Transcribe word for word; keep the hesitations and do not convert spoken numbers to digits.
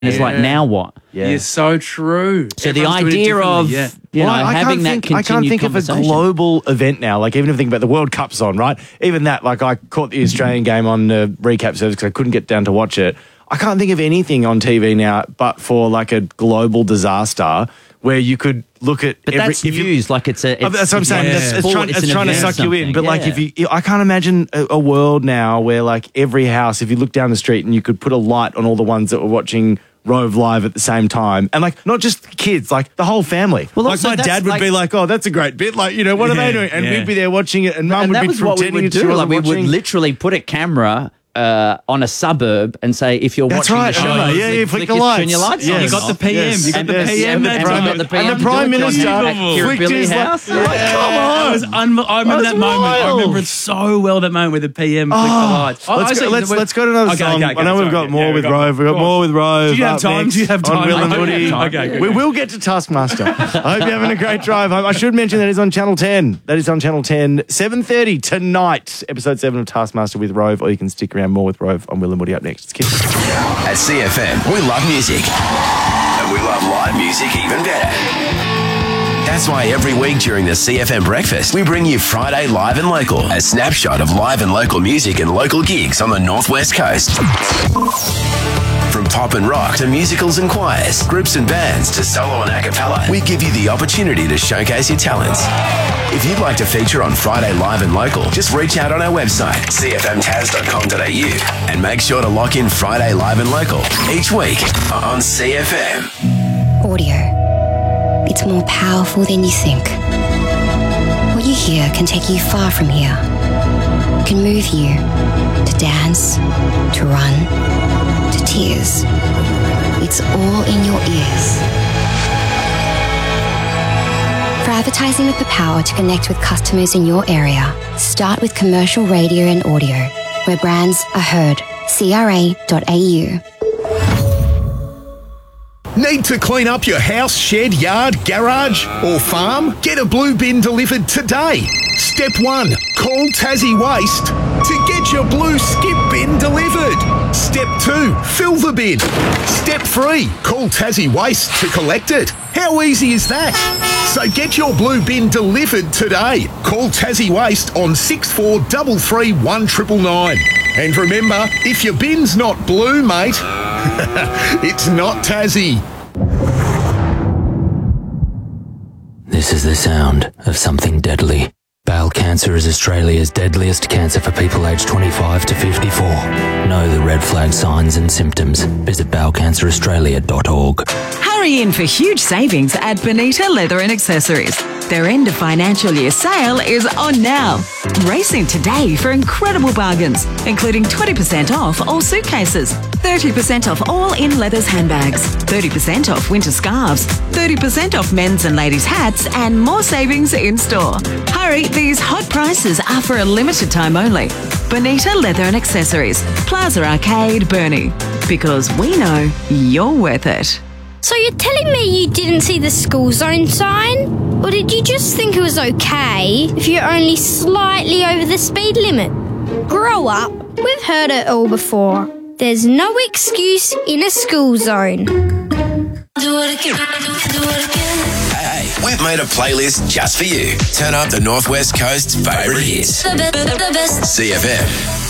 It's Yeah. like, now what? Yeah. You're so true. So the Everyone's doing it idea of differently, yeah. you know Well, I- I having can't that think, continued I can't think of a conversation. global event now. Like, even if you think about the World Cup's on, right? Even that, like, I caught the Australian game on the recap service because I couldn't get down to watch it. I can't think of anything on T V now but for, like, a global disaster where you could look at But every... that's if you- news. Like it's a. It's, Oh, that's what I'm saying. It's, It's, a it's sport, trying, it's an trying to event suck or you in. something. But like, Yeah. if you, I can't imagine a, a world now where like every house, if you look down the street and you could put a light on all the ones that were watching Rove live at the same time, and like not just kids, like the whole family. Well, like also my that's dad would like- be like, "Oh, that's a great bit." Like, you know, what are Yeah, they doing? And yeah. we'd be there watching it, and mum and would that be was what we pretending would that she do. Like wasn't we watching. would literally put a camera uh, on a suburb and say, if you're That's watching right. the show, Oh, yeah, yeah, flick flick your- the turn your lights. lights on. Yes. You got the P M. Yes. You got the Yes. P M And the that prime- time. the P M and the Prime do it on Minister Akira flicked Billy his light- house. Yeah. Like, come That on. was unbe- I remember That's that moment. I wild. remember it so well, that moment where the P M flicked the lights. Oh, I Let's was go, thinking let's, that we- let's go to another Okay, song. okay, okay, I know sorry. we've got Yeah, more yeah, with go on. Rove. We've got Go on. more with Rove. Do you have up time? next Do you have time? On Will and I don't Woody. have time. Okay, okay, We okay. will get to Taskmaster. I hope you're having a great drive home. I should mention that is on Channel ten. That is on Channel ten, seven thirty tonight. Episode seven of Taskmaster with Rove, or you can stick around more with Rove on Will and Woody up next. It's Kiss. At C F M, we love music. And we love live music even better. That's why every week during the C F M breakfast, we bring you Friday Live and Local, a snapshot of live and local music and local gigs on the Northwest Coast. From pop and rock to musicals and choirs, groups and bands to solo and a cappella, we give you the opportunity to showcase your talents. If you'd like to feature on Friday Live and Local, just reach out on our website, c f m taz dot com dot a u, and make sure to lock in Friday Live and Local each week on C F M. Audio. It's more powerful than you think. What you hear can take you far from here. Can move you to dance, to run, to tears. It's all in your ears. For advertising with the power to connect with customers in your area, start with commercial radio and audio, where brands are heard. c r a dot a u. Need to clean up your house, shed, yard, garage or farm? Get a blue bin delivered today. Step one, call Tassie Waste to get your blue skip bin delivered. Step two, fill the bin. Step three, call Tassie Waste to collect it. How easy is that? So get your blue bin delivered today. Call Tassie Waste on six four three three one nine nine. And remember, if your bin's not blue, mate, it's not Tassie. This is the sound of something deadly. Bowel cancer is Australia's deadliest cancer for people aged twenty-five to fifty-four. Know the red flag signs and symptoms. Visit bowel cancer australia dot org. Hurry in for huge savings at Bonita Leather and Accessories. Their end of financial year sale is on now. Race in today for incredible bargains, including twenty percent off all suitcases, thirty percent off all in leathers handbags, thirty percent off winter scarves, thirty percent off men's and ladies' hats, and more savings in store. Hurry, these hot prices are for a limited time only. Bonita Leather and Accessories, Plaza Arcade, Burnie. Because we know you're worth it. So you're telling me you didn't see the school zone sign? Or did you just think it was okay if you're only slightly over the speed limit? Grow up. We've heard it all before. There's no excuse in a school zone. Do it again. Do it again. Hey, we've made a playlist just for you. Turn up the Northwest Coast's favourite hits. The best, the best. C F M.